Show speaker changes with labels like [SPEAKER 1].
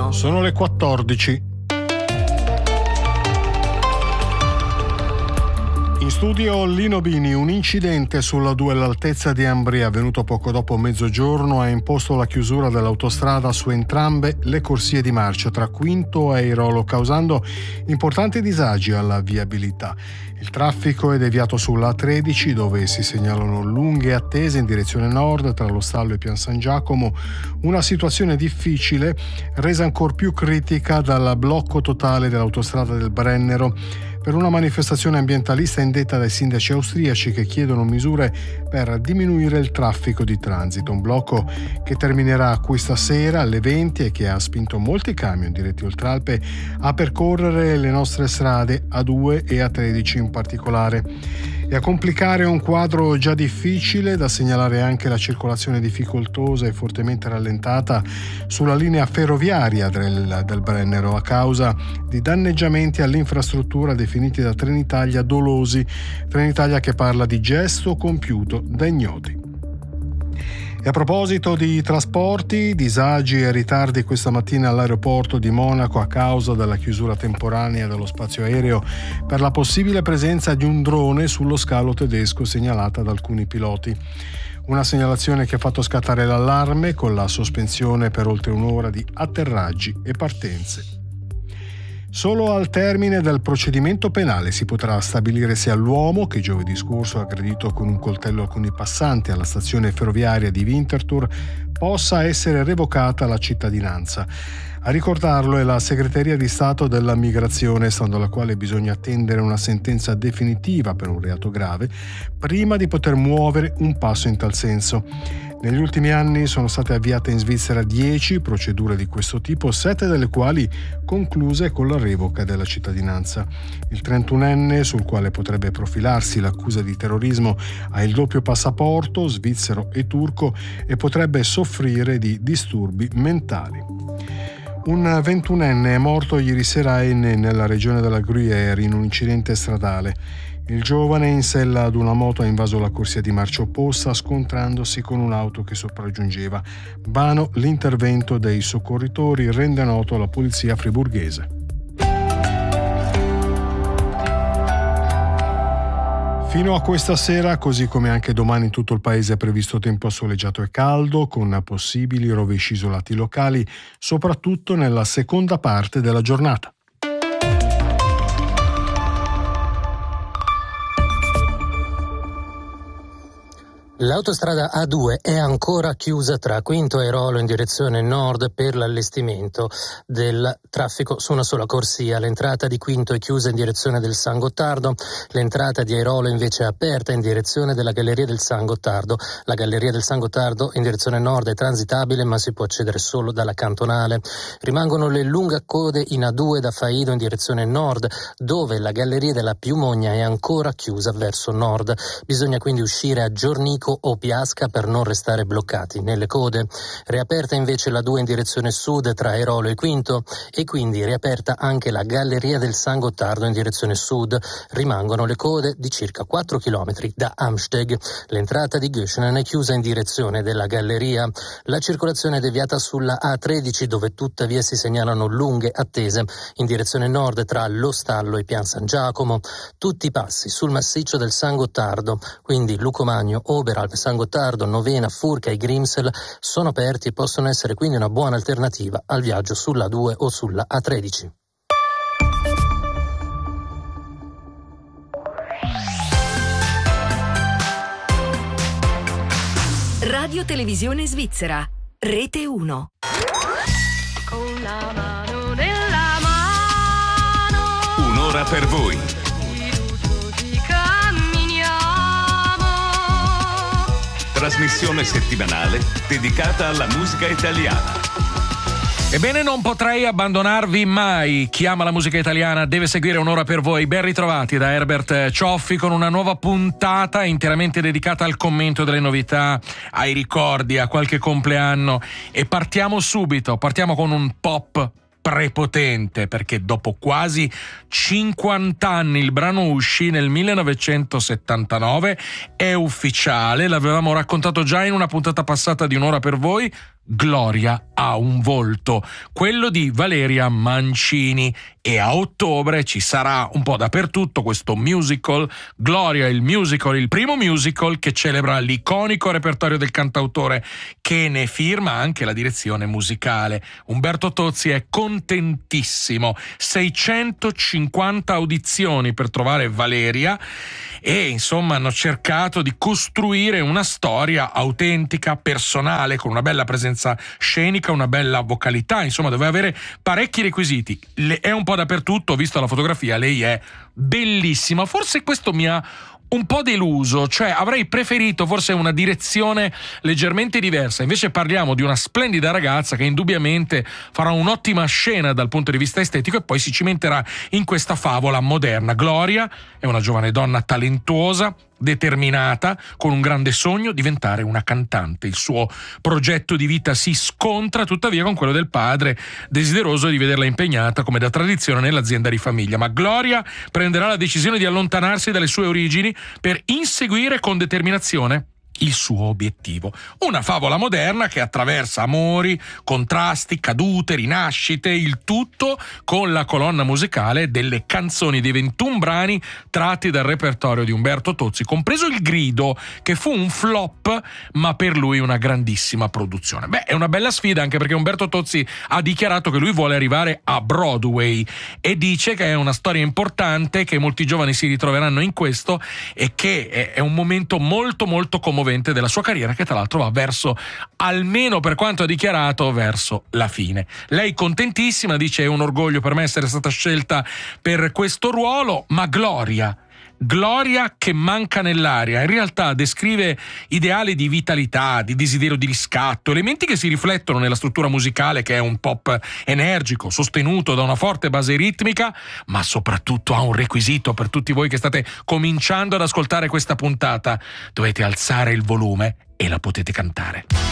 [SPEAKER 1] Sono le 14. In studio Lino Bini. Un incidente sulla 2 all'altezza di Ambria, avvenuto poco dopo mezzogiorno, ha imposto la chiusura dell'autostrada su entrambe le corsie di marcia tra Quinto e Airolo, causando importanti disagi alla viabilità. Il traffico è deviato sulla A13, dove si segnalano lunghe attese in direzione nord tra lo Stallo e Pian San Giacomo, una situazione difficile resa ancor più critica dal blocco totale dell'autostrada del Brennero per una manifestazione ambientalista indetta dai sindaci austriaci che chiedono misure per diminuire il traffico di transito. Un blocco che terminerà questa sera alle 20 e che ha spinto molti camion diretti Oltralpe a percorrere le nostre strade, A2 e A13 in particolare. E a complicare un quadro già difficile, da segnalare anche la circolazione difficoltosa e fortemente rallentata sulla linea ferroviaria del Brennero a causa di danneggiamenti all'infrastruttura definiti da Trenitalia dolosi. Trenitalia che parla di gesto compiuto da ignoti. E a proposito di trasporti, disagi e ritardi questa mattina all'aeroporto di Monaco a causa della chiusura temporanea dello spazio aereo per la possibile presenza di un drone sullo scalo tedesco segnalata da alcuni piloti. Una segnalazione che ha fatto scattare l'allarme con la sospensione per oltre un'ora di atterraggi e partenze. Solo al termine del procedimento penale si potrà stabilire se all'uomo, che giovedì scorso ha aggredito con un coltello alcuni passanti alla stazione ferroviaria di Winterthur, possa essere revocata la cittadinanza. A ricordarlo è la Segreteria di Stato della Migrazione, stando alla quale bisogna attendere una sentenza definitiva per un reato grave prima di poter muovere un passo in tal senso. Negli ultimi anni sono state avviate in Svizzera 10 procedure di questo tipo, 7 delle quali concluse con la revoca della cittadinanza. Il 31enne, sul quale potrebbe profilarsi l'accusa di terrorismo, ha il doppio passaporto, svizzero e turco, e potrebbe soffrire di disturbi mentali. Un 21enne è morto ieri sera a Enne, nella regione della Gruyère, in un incidente stradale. Il giovane in sella ad una moto ha invaso la corsia di marcia opposta scontrandosi con un'auto che sopraggiungeva. Vano l'intervento dei soccorritori, rende noto la polizia friburghese. Fino a questa sera, così come anche domani in tutto il paese, è previsto tempo soleggiato e caldo, con possibili rovesci isolati locali, soprattutto nella seconda parte della giornata.
[SPEAKER 2] L'autostrada A2 è ancora chiusa tra Quinto e Airolo in direzione nord per l'allestimento del traffico su una sola corsia. L'entrata di Quinto è chiusa in direzione del San Gottardo, l'entrata di Airolo invece è aperta in direzione della Galleria del San Gottardo. La Galleria del San Gottardo in direzione nord è transitabile, ma si può accedere solo dalla cantonale. Rimangono le lunghe code in A2 da Faido in direzione nord, dove la Galleria della Piumogna è ancora chiusa verso nord. Bisogna quindi uscire a Giornico o Piasca per non restare bloccati nelle code. Riaperta invece la 2 in direzione sud tra Airolo e Quinto, e quindi riaperta anche la Galleria del San Gottardo in direzione sud. Rimangono le code di circa 4 km da Amsteg. L'entrata di Göschenen è chiusa in direzione della Galleria. La circolazione è deviata sulla A13, dove tuttavia si segnalano lunghe attese in direzione nord tra Lo Stallo e Pian San Giacomo. Tutti i passi sul massiccio del San Gottardo, quindi Lucomagno, Oberalp, San Gottardo, Novena, Furca e Grimsel, sono aperti e possono essere quindi una buona alternativa al viaggio sulla A2 o sulla A13.
[SPEAKER 3] Radio Televisione Svizzera, Rete 1.
[SPEAKER 4] Con la mano nella mano.
[SPEAKER 5] Un'ora per voi. Trasmissione settimanale dedicata alla musica italiana.
[SPEAKER 6] Ebbene, non potrei abbandonarvi mai. Chi ama la musica italiana deve seguire Un'ora per voi. Ben ritrovati da Herbert Cioffi con una nuova puntata interamente dedicata al commento delle novità, ai ricordi, a qualche compleanno. E partiamo subito, partiamo con un pop prepotente, perché dopo quasi 50 anni il brano uscì nel 1979, è ufficiale, l'avevamo raccontato già in una puntata passata di Un'ora per voi. Gloria ha un volto, quello di Valeria Mancini, e a ottobre ci sarà un po' dappertutto questo musical, Gloria il musical, il primo musical che celebra l'iconico repertorio del cantautore, che ne firma anche la direzione musicale. Umberto Tozzi è contentissimo, 650 audizioni per trovare Valeria, e insomma hanno cercato di costruire una storia autentica, personale, con una bella presenza scenica, una bella vocalità, insomma doveva avere parecchi requisiti. È un po' dappertutto, ho visto la fotografia, lei è bellissima. Forse questo mi ha un po' deluso, cioè avrei preferito forse una direzione leggermente diversa. Invece parliamo di una splendida ragazza che indubbiamente farà un'ottima scena dal punto di vista estetico e poi si cimenterà in questa favola moderna. Gloria è una giovane donna talentuosa, determinata, con un grande sogno: diventare una cantante. Il suo progetto di vita si scontra tuttavia con quello del padre, desideroso di vederla impegnata come da tradizione nell'azienda di famiglia. Ma Gloria prenderà la decisione di allontanarsi dalle sue origini per inseguire con determinazione il suo obiettivo. Una favola moderna che attraversa amori, contrasti, cadute, rinascite, il tutto con la colonna musicale delle canzoni dei 21 brani tratti dal repertorio di Umberto Tozzi, compreso Il Grido, che fu un flop ma per lui una grandissima produzione. È una bella sfida, anche perché Umberto Tozzi ha dichiarato che lui vuole arrivare a Broadway e dice che è una storia importante, che molti giovani si ritroveranno in questo e che è un momento molto molto commovente della sua carriera, che tra l'altro va verso, almeno per quanto ha dichiarato, verso la fine. Lei contentissima, dice: è un orgoglio per me essere stata scelta per questo ruolo. Ma Gloria che manca nell'aria, in realtà descrive ideali di vitalità, di desiderio di riscatto, elementi che si riflettono nella struttura musicale, che è un pop energico, sostenuto da una forte base ritmica, ma soprattutto ha un requisito per tutti voi che state cominciando ad ascoltare questa puntata: dovete alzare il volume e la potete cantare.